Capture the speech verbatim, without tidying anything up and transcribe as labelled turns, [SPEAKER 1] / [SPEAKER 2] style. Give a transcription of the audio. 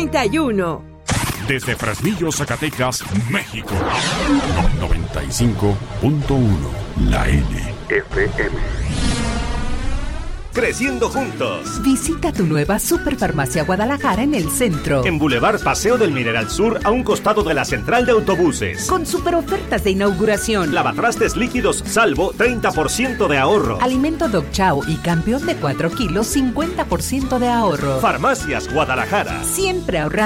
[SPEAKER 1] treinta y uno.
[SPEAKER 2] Desde Fresnillo, Zacatecas, México. No, noventa y cinco punto uno. La N F M.
[SPEAKER 3] Creciendo juntos.
[SPEAKER 4] Visita tu nueva Superfarmacia Guadalajara en el centro.
[SPEAKER 3] En Boulevard Paseo del Mineral Sur, a un costado de la central de autobuses.
[SPEAKER 4] Con super ofertas de inauguración.
[SPEAKER 3] Lavatrastes líquidos Salvo, treinta por ciento de ahorro.
[SPEAKER 4] Alimento Dog Chow y Campeón de cuatro kilos, cincuenta por ciento de ahorro.
[SPEAKER 3] Farmacias Guadalajara.
[SPEAKER 4] Siempre ahorrando.